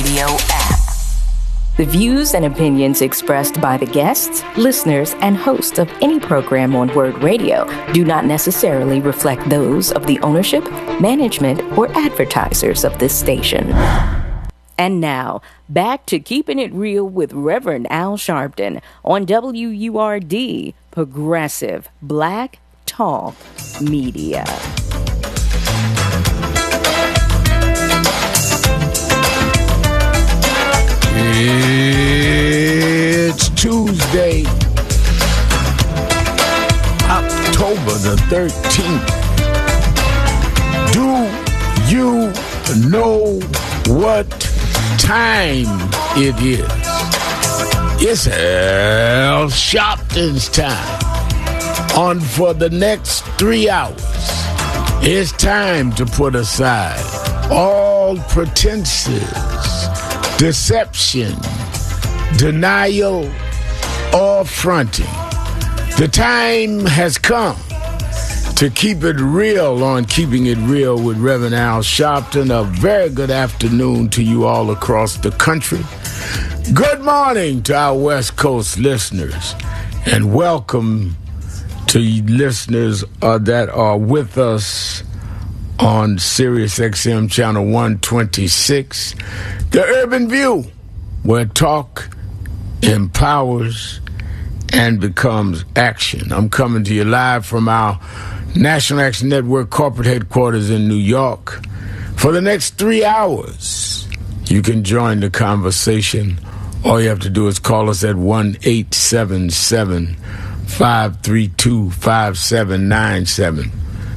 Radio app. The views and opinions expressed by the guests, listeners, and hosts of any program on Word Radio do not necessarily reflect those of the ownership, management, or advertisers of this station. And now, back to Keeping It Real with Reverend Al Sharpton on WURD, Progressive Black Talk Media. It's Tuesday, October the 13th. Do you know what time it is? It's Al Sharpton's time. On for the next 3 hours, it's time to put aside all pretenses, deception, denial, or fronting. The time has come to keep it real on Keeping It Real with Reverend Al Sharpton. A very good afternoon to you all across the country. Good morning to our West Coast listeners, and welcome to listeners that are with us on Sirius XM channel 126, The Urban View, where talk empowers and becomes action. I'm coming to you live from our National Action Network corporate headquarters in New York. For the next 3 hours, you can join the conversation. All you have to do is call us at 1-877-532-5797.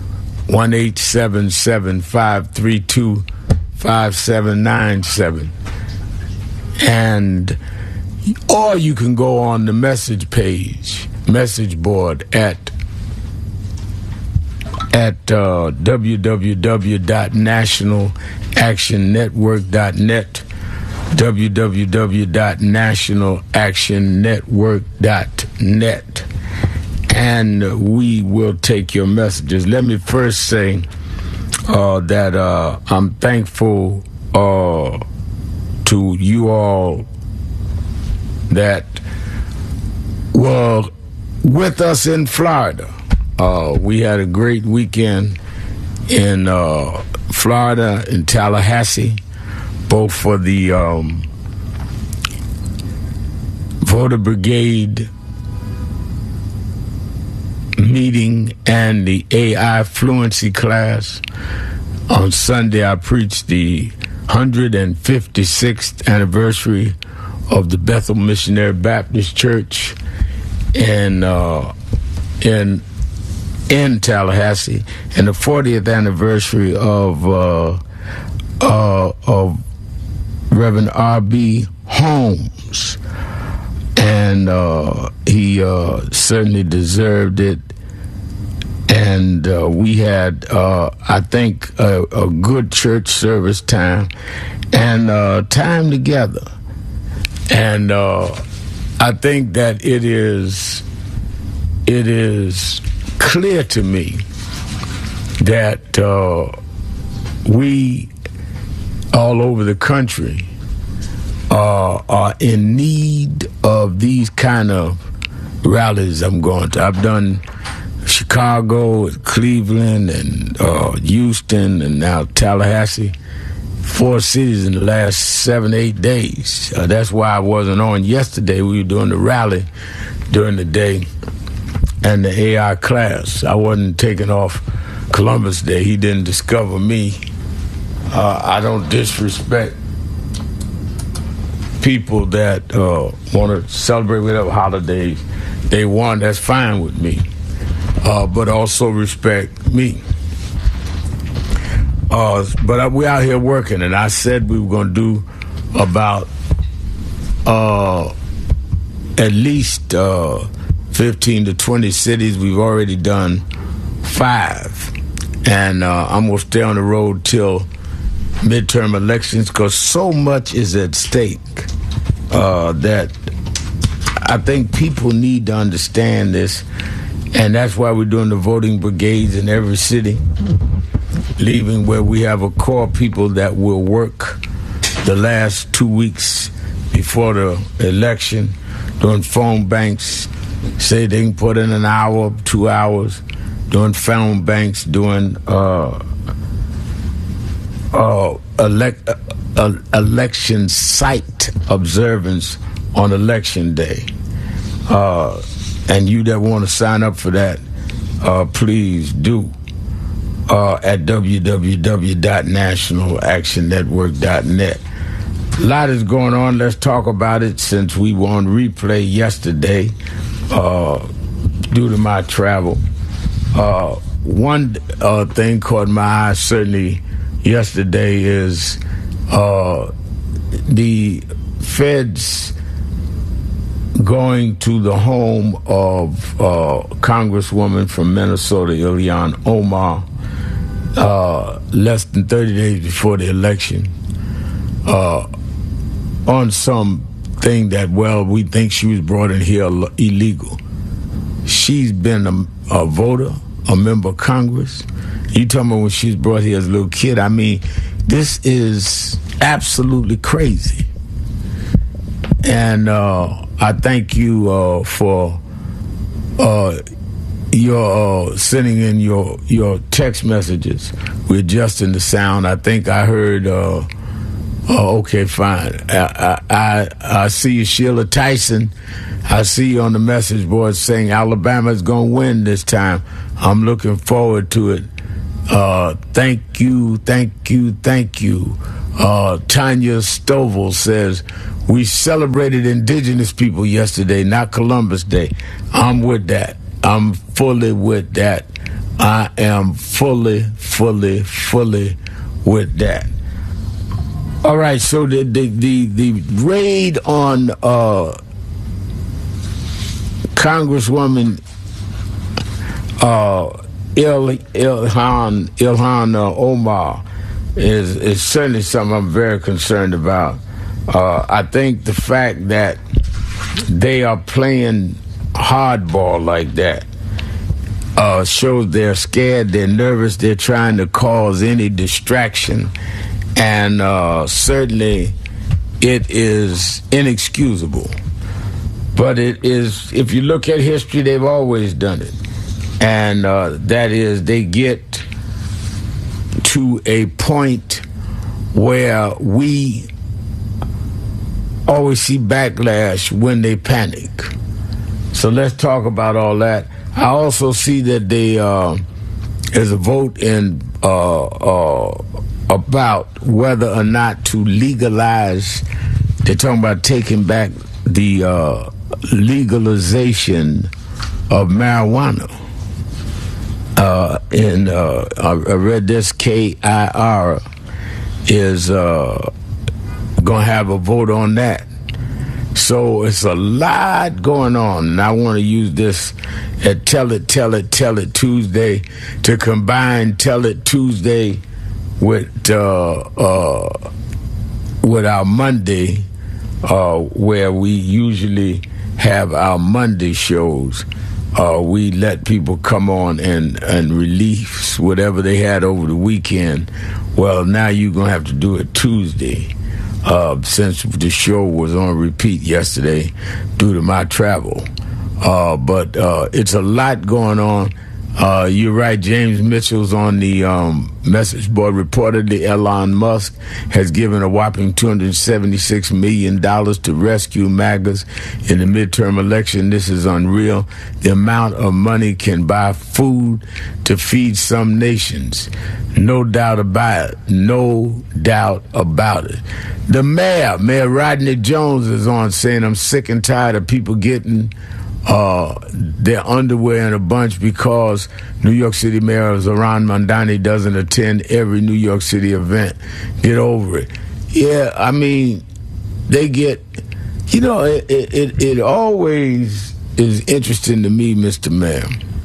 1-877-532-5797. And or you can go on the message board at www.nationalactionnetwork.net, www.nationalactionnetwork.net, and we will take your messages. Let me first say that I'm thankful to you all that were with us in Florida. We had a great weekend in Florida, in Tallahassee, both for the voter brigade meeting and the AI fluency class. On Sunday, I preached the 156th anniversary of the Bethel Missionary Baptist Church in Tallahassee, and the 40th anniversary of Reverend R.B. Holmes, and he certainly deserved it. And we had, I think, a good church service time and time together. And I think that it is clear to me that we all over the country are in need of these kind of rallies I'm going to. I've done Chicago, Cleveland, and Houston, and now Tallahassee. 4 cities in the last 7-8 days. That's why I wasn't on yesterday. We were doing the rally during the day and the AI class. I wasn't taking off Columbus Day. He didn't discover me. I don't disrespect people that want to celebrate whatever holiday they want. That's fine with me. But also respect me. But we're out here working, and I said we were going to do about at least 15 to 20 cities. We've already done 5, and I'm going to stay on the road till midterm elections because so much is at stake that I think people need to understand this, and that's why we're doing the voting brigades in every city, leaving where we have a core people that will work the last 2 weeks before the election, doing phone banks, say they can put in an hour, 2 hours, doing phone banks, doing election site observance on election day. And you that want to sign up for that, please do at www.nationalactionnetwork.net. A lot is going on. Let's talk about it since we were on replay yesterday due to my travel. One thing caught my eye certainly yesterday is the feds going to the home of Congresswoman from Minnesota, Ilhan Omar, less than 30 days before the election, on something that, well, we think she was brought in here illegal. She's been a voter, a member of Congress. You talking about when she was brought here as a little kid? I mean, this is absolutely crazy. And I thank you for your sending in your text messages. We're adjusting the sound. I think I heard, okay, fine. I see you, Sheila Tyson. I see you on the message board saying Alabama's going to win this time. I'm looking forward to it. Thank you. Tanya Stovall says, we celebrated indigenous people yesterday, not Columbus Day. I'm with that. I'm fully with that. I am fully with that. All right, so the raid on Congresswoman Ilhan Omar is certainly something I'm very concerned about. I think the fact that they are playing hardball like that shows they're scared, they're nervous, they're trying to cause any distraction, and certainly it is inexcusable. But it is, if you look at history, they've always done it. And that is, they get to a point where we always see backlash when they panic. So let's talk about all that. I also see that there's a vote in about whether or not to legalize. They're talking about taking back the legalization of marijuana. I read this, KIR is going to have a vote on that. So it's a lot going on, and I want to use this at Tell It Tuesday to combine Tell It Tuesday with our Monday, where we usually have our Monday shows. We let people come on and release whatever they had over the weekend. Well, now you're going to have to do it Tuesday, since the show was on repeat yesterday due to my travel. But it's a lot going on. You're right, James Mitchell's on the message board. Reportedly, Elon Musk has given a whopping $276 million to rescue MAGAs in the midterm election. This is unreal. The amount of money can buy food to feed some nations. No doubt about it. No doubt about it. The Mayor Rodney Jones is on saying, I'm sick and tired of people getting their underwear in a bunch because New York City Mayor Zohran Mamdani doesn't attend every New York City event. Get over it. Yeah, I mean, they get, it always is interesting to me, Mr. Mayor,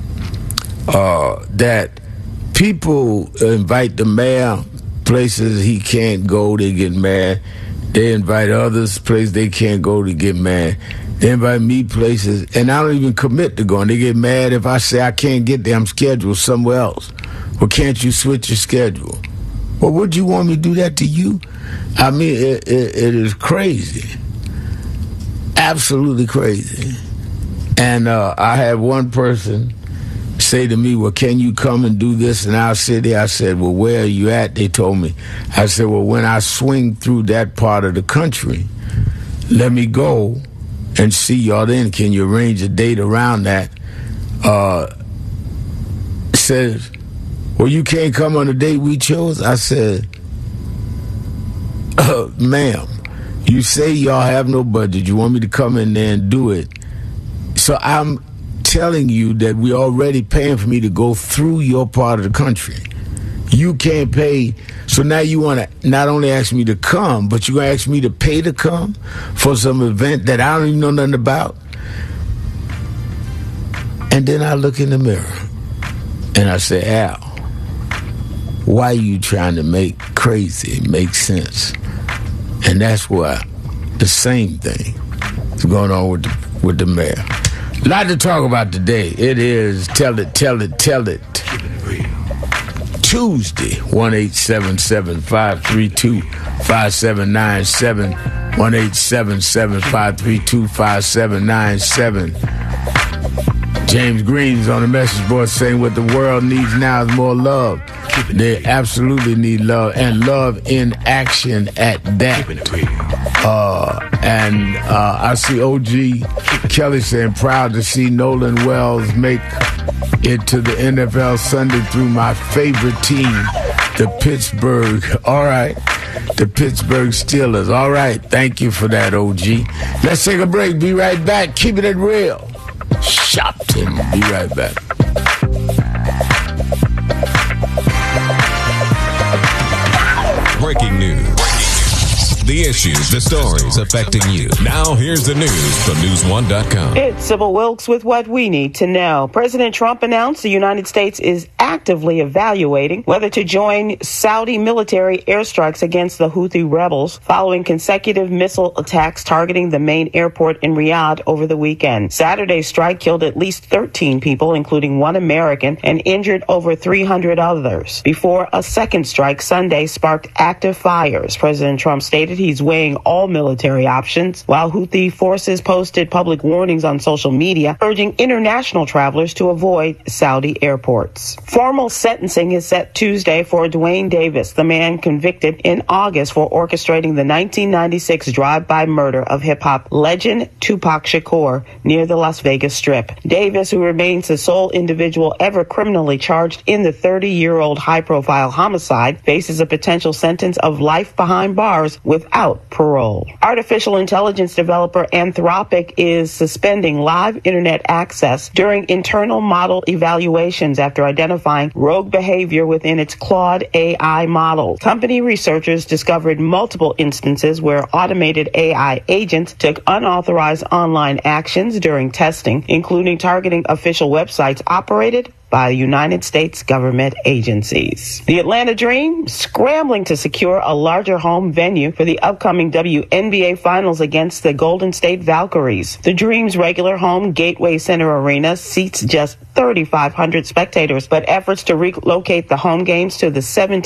that people invite the mayor places he can't go, they get mad. They invite others places they can't go, to get mad. They invite me places, and I don't even commit to going. They get mad if I say I can't get there, I'm scheduled somewhere else. Well, can't you switch your schedule? Well, would you want me to do that to you? I mean, it is crazy. Absolutely crazy. And I had one person say to me, well, can you come and do this in our city? I said, well, where are you at? They told me. I said, well, when I swing through that part of the country, let me go and see y'all then. Can you arrange a date around that? Says, well, you can't come on the date we chose? I said, ma'am, you say y'all have no budget. You want me to come in there and do it. So I'm telling you that we're already paying for me to go through your part of the country. You can't pay. So now you want to not only ask me to come, but you're going to ask me to pay to come for some event that I don't even know nothing about. And then I look in the mirror and I say, Al, why are you trying to make crazy make sense? And that's why the same thing is going on with the mayor. A lot to talk about today. It is Tell It. Tuesday, 1-877-532-5797, 1-877-532-5797. James Green's on the message board saying what the world needs now is more love. They absolutely need love, and love in action at that. And I see O.G. Kelly saying, proud to see Nolan Wells make it to the NFL Sunday through my favorite team, the Pittsburgh. All right. The Pittsburgh Steelers. All right. Thank you for that, O.G. Let's take a break. Be right back. Keeping it real. Shopton. Be right back. Breaking news. The issues, the stories affecting you. Now here's the news from News1.com. It's Sybil Wilkes with what we need to know. President Trump announced the United States is actively evaluating whether to join Saudi military airstrikes against the Houthi rebels following consecutive missile attacks targeting the main airport in Riyadh over the weekend. Saturday's strike killed at least 13 people, including one American, and injured over 300 others. Before a second strike Sunday sparked active fires, President Trump stated he's weighing all military options, while Houthi forces posted public warnings on social media urging international travelers to avoid Saudi airports. Formal sentencing is set Tuesday for Dwayne Davis, the man convicted in August for orchestrating the 1996 drive-by murder of hip-hop legend Tupac Shakur near the Las Vegas Strip. Davis, who remains the sole individual ever criminally charged in the 30-year-old high-profile homicide, faces a potential sentence of life behind bars without parole. Artificial intelligence developer Anthropic is suspending live internet access during internal model evaluations after identifying rogue behavior within its Claude AI model. Company researchers discovered multiple instances where automated AI agents took unauthorized online actions during testing, including targeting official websites operated by United States government agencies. The Atlanta Dream scrambling to secure a larger home venue for the upcoming WNBA Finals against the Golden State Valkyries. The Dream's regular home Gateway Center Arena seats just 3,500 spectators, but efforts to relocate the home games to the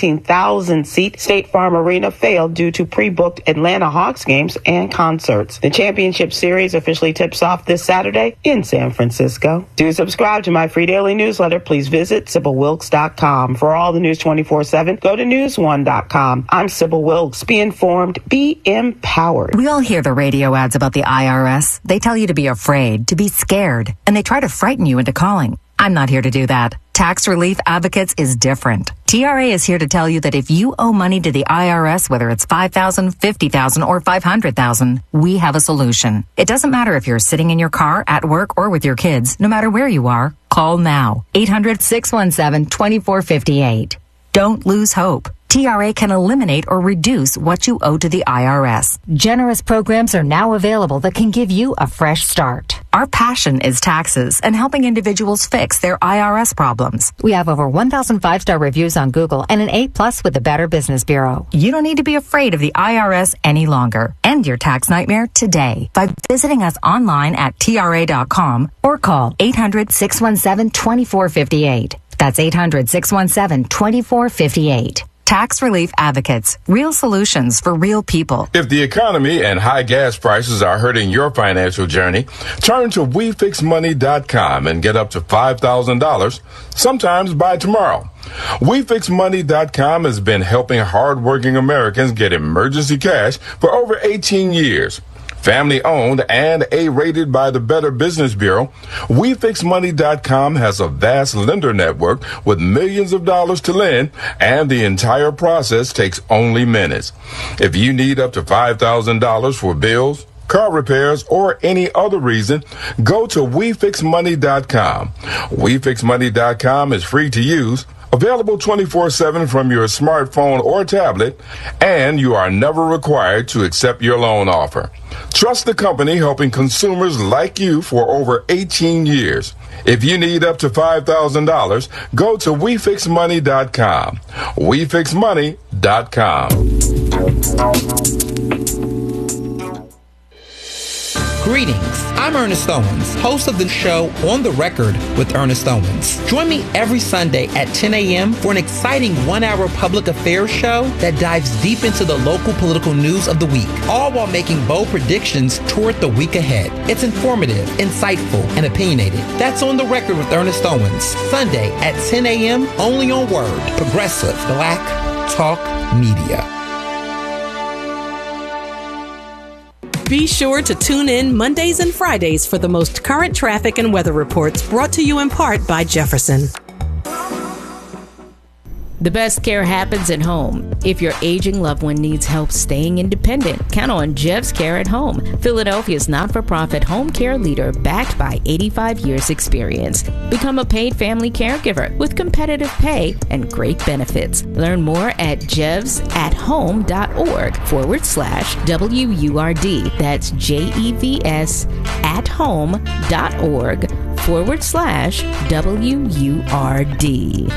17,000-seat State Farm Arena failed due to pre-booked Atlanta Hawks games and concerts. The championship series officially tips off this Saturday in San Francisco. To subscribe to my free daily newsletter, please visit SybilWilkes.com. For all the news 24/7, go to News1.com. I'm Sybil Wilkes. Be informed, be empowered. We all hear the radio ads about the IRS. They tell you to be afraid, to be scared, and they try to frighten you into calling. I'm not here to do that. Tax Relief Advocates is different. TRA is here to tell you that if you owe money to the IRS, whether it's $5,000, $50,000, or $500,000, we have a solution. It doesn't matter if you're sitting in your car, at work, or with your kids. No matter where you are, call now. 800-617-2458. Don't lose hope. TRA can eliminate or reduce what you owe to the IRS. Generous programs are now available that can give you a fresh start. Our passion is taxes and helping individuals fix their IRS problems. We have over 1,000 5-star reviews on Google and an A+ with the Better Business Bureau. You don't need to be afraid of the IRS any longer. End your tax nightmare today by visiting us online at TRA.com or call 800-617-2458. That's 800-617-2458. Tax Relief Advocates. Real solutions for real people. If the economy and high gas prices are hurting your financial journey, turn to WeFixMoney.com and get up to $5,000, sometimes by tomorrow. WeFixMoney.com has been helping hardworking Americans get emergency cash for over 18 years. Family owned and A-rated by the Better Business Bureau, WeFixMoney.com has a vast lender network with millions of dollars to lend, and the entire process takes only minutes. If you need up to $5,000 for bills, car repairs, or any other reason, go to WeFixMoney.com. WeFixMoney.com is free to use, available 24/7 from your smartphone or tablet, and you are never required to accept your loan offer. Trust the company helping consumers like you for over 18 years. If you need up to $5,000, go to WeFixMoney.com. WeFixMoney.com. Greetings, I'm Ernest Owens, host of the show On the Record with Ernest Owens. Join me every Sunday at 10 a.m. for an exciting 1-hour public affairs show that dives deep into the local political news of the week, all while making bold predictions toward the week ahead. It's informative, insightful, and opinionated. That's On the Record with Ernest Owens, Sunday at 10 a.m. only on Word, Progressive Black Talk Media. Be sure to tune in Mondays and Fridays for the most current traffic and weather reports, brought to you in part by Jefferson. The best care happens at home. If your aging loved one needs help staying independent, count on Jeff's Care at Home, Philadelphia's not-for-profit home care leader backed by 85 years experience. Become a paid family caregiver with competitive pay and great benefits. Learn more at jevsathome.org/WURD. That's JEVSathome.org/WURD.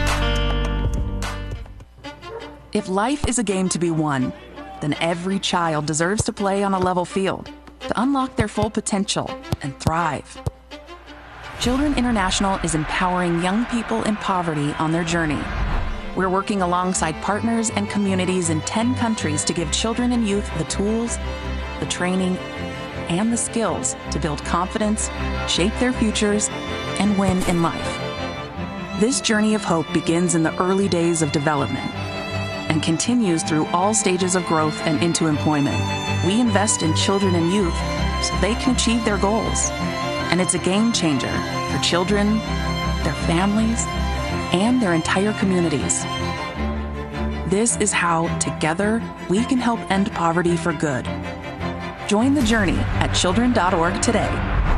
If life is a game to be won, then every child deserves to play on a level field to unlock their full potential and thrive. Children International is empowering young people in poverty on their journey. We're working alongside partners and communities in 10 countries to give children and youth the tools, the training, and the skills to build confidence, shape their futures, and win in life. This journey of hope begins in the early days of development and continues through all stages of growth and into employment. We invest in children and youth so they can achieve their goals. And it's a game changer for children, their families, and their entire communities. This is how, together, we can help end poverty for good. Join the journey at children.org today.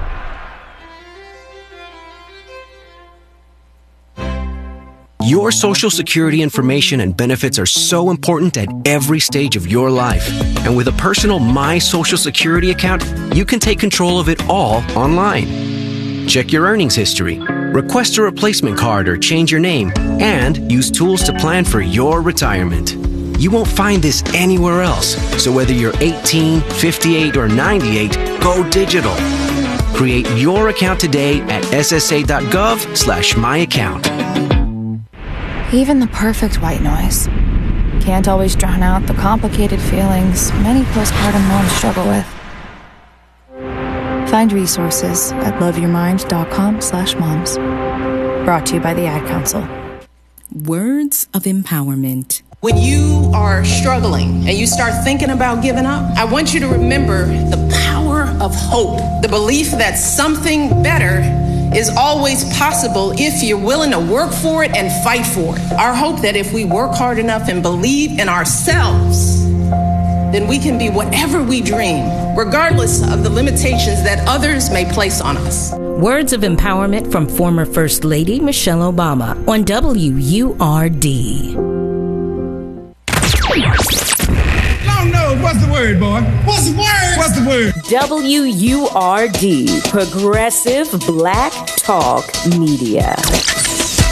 Your Social Security information and benefits are so important at every stage of your life. And with a personal My Social Security account, you can take control of it all online. Check your earnings history, request a replacement card or change your name, and use tools to plan for your retirement. You won't find this anywhere else. So whether you're 18, 58, or 98, go digital. Create your account today at ssa.gov/myaccount. Even the perfect white noise can't always drown out the complicated feelings many postpartum moms struggle with. Find resources at loveyourmind.com/moms. Brought to you by the Ad Council. Words of empowerment. When you are struggling and you start thinking about giving up, I want you to remember the power of hope, the belief that something better is always possible if you're willing to work for it and fight for it. Our hope that if we work hard enough and believe in ourselves, then we can be whatever we dream, regardless of the limitations that others may place on us. Words of empowerment from former First Lady Michelle Obama on WURD. Long nose, what's the word, boy? What's the word? What's the word? WURD, Progressive Black Talk Media.